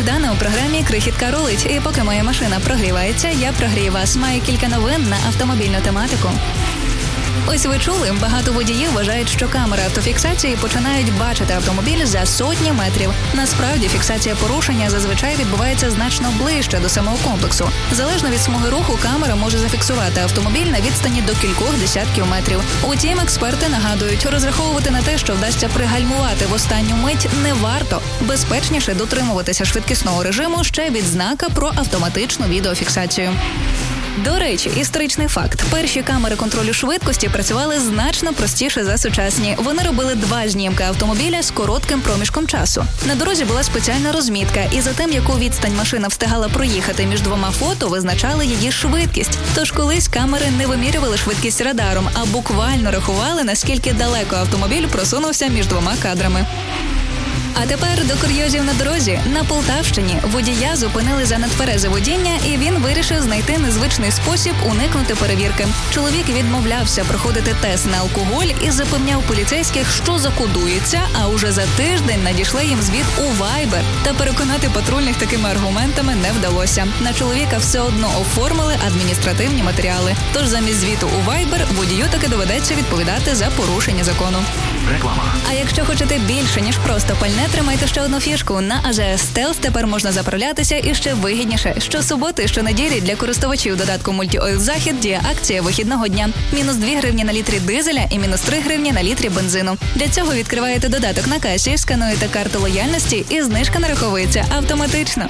Богдана у програмі «Крихітка рулить». І поки моя машина прогрівається, я прогрію вас. Маю кілька новин на автомобільну тематику. Ось ви чули, багато водіїв вважають, що камери автофіксації починають бачити автомобіль за сотні метрів. Насправді, фіксація порушення зазвичай відбувається значно ближче до самого комплексу. Залежно від смуги руху, камера може зафіксувати автомобіль на відстані до кількох десятків метрів. Утім, експерти нагадують, розраховувати на те, що вдасться пригальмувати в останню мить, не варто. Безпечніше дотримуватися швидкісного режиму ще від знака про автоматичну відеофіксацію. До речі, історичний факт. Перші камери контролю швидкості працювали значно простіше за сучасні. Вони робили 2 знімки автомобіля з коротким проміжком часу. На дорозі була спеціальна розмітка, і за тим, яку відстань машина встигала проїхати між 2 фото, визначали її швидкість. Тож колись камери не вимірювали швидкість радаром, а буквально рахували, наскільки далеко автомобіль просунувся між 2 кадрами. А тепер до курйозів на дорозі. На Полтавщині водія зупинили за нетверезе водіння, і він вирішив знайти незвичний спосіб уникнути перевірки. Чоловік відмовлявся проходити тест на алкоголь і запевняв поліцейських, що закодується, а уже за тиждень надійшли їм звіт у Viber. Та переконати патрульних такими аргументами не вдалося. На чоловіка все одно оформили адміністративні матеріали. Тож замість звіту у Viber водію таки доведеться відповідати за порушення закону. Реклама. А якщо хочете більше, ніж просто пальне, тримайте ще одну фішку. На AGS Stealth тепер можна заправлятися і ще вигідніше. Щосуботи, щонеділі для користувачів додатку Multi-Oil Захід діє акція вихідного дня. Мінус 2 гривні на літрі дизеля і мінус 3 гривні на літрі бензину. Для цього відкриваєте додаток на касі, скануєте карту лояльності і знижка нараховується автоматично.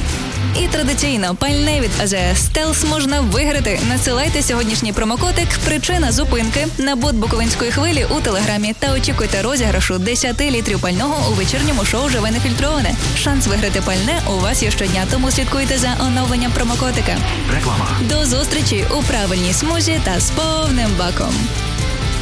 І традиційно пальне від AGS Stealth можна виграти. Насилайте сьогоднішній промокодик «Причина зупинки» на бот Буковинської хвилі у Телеграмі та очікуйте розіграшу 10 літрів пального у вечірньому шоу «Живе нефільтроване». Шанс виграти пальне у вас є щодня, тому слідкуйте за оновленням промокодика. Реклама. До зустрічі у правильній смузі та з повним баком.